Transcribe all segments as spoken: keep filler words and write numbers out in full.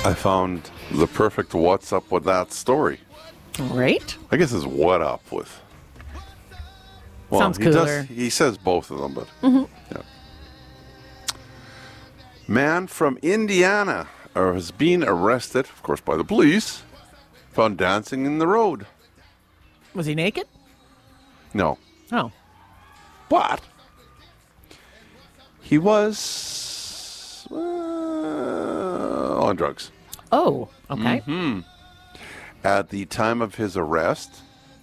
I found the perfect what's up with that story. Right? I guess it's what up with. Well, Sounds he cooler. Does, he says both of them, but Mm-hmm. yeah. Man from Indiana uh, has been arrested, of course, by the police, found dancing in the road. Was he naked? No. Oh. But he was uh, on drugs. Oh, okay. Mm-hmm. At the time of his arrest,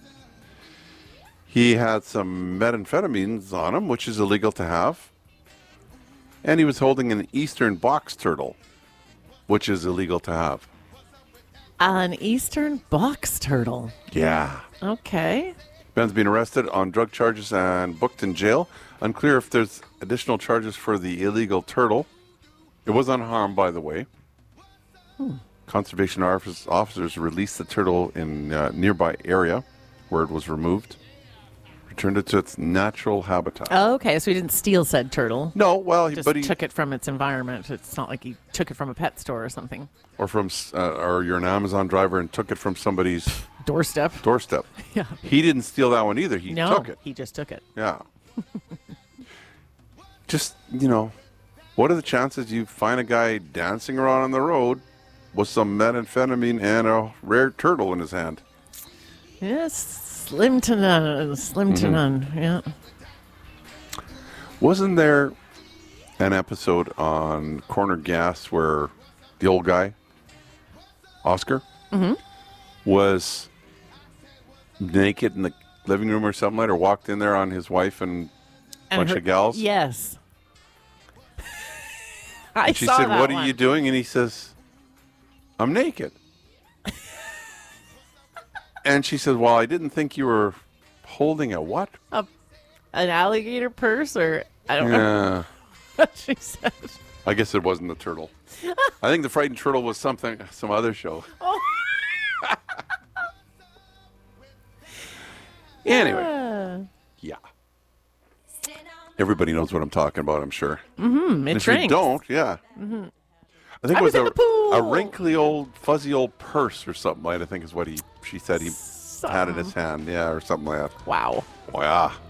he had some methamphetamines on him, which is illegal to have. And he was holding an eastern box turtle, which is illegal to have. An eastern box turtle. Yeah. Okay. Ben's been arrested on drug charges and booked in jail. Unclear if there's additional charges for the illegal turtle. It was unharmed, by the way. Hmm. Conservation office, officers released the turtle in a nearby area where it was removed. Returned it to its natural habitat. Oh, okay, so he didn't steal said turtle. No, well, he, Just but he took it from its environment. It's not like he took it from a pet store or something. or from uh, or you're an Amazon driver and took it from somebody's Doorstep. doorstep. Yeah. He didn't steal that one either. He No, took it. he just took it. Yeah. Just, you know, what are the chances you find a guy dancing around on the road with some methamphetamine and a rare turtle in his hand? Yes, slim to none. Slim to Mhm. none. Yeah. Wasn't there an episode on Corner Gas where the old guy, Oscar, Mm-hmm. was naked in the living room or something like that, or walked in there on his wife and a And bunch her- of gals? Yes. I And she saw said, that "What are one. you doing?" And he says, "I'm naked." And she said, "Well, I didn't think you were holding a what?" A, an alligator purse, or I don't know Yeah. what she said. I guess it wasn't the turtle. I think the frightened turtle was something, some other show. Oh. Anyway, Uh, yeah. Everybody knows what I'm talking about, I'm sure. mm-hmm. And It if you drinks. don't, yeah. Mm-hmm. I think I it was, was in a, the pool. a wrinkly old, fuzzy old purse or something like that, I think is what he she said he had in his hand. Yeah, or something like that. Wow. Oh, yeah.